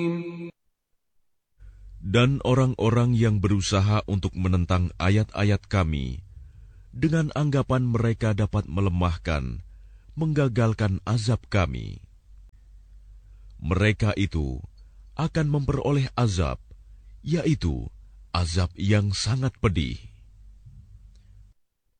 Dan orang-orang yang berusaha untuk menentang ayat-ayat Kami, dengan anggapan mereka dapat melemahkan, menggagalkan azab Kami, mereka itu akan memperoleh azab, yaitu azab yang sangat pedih.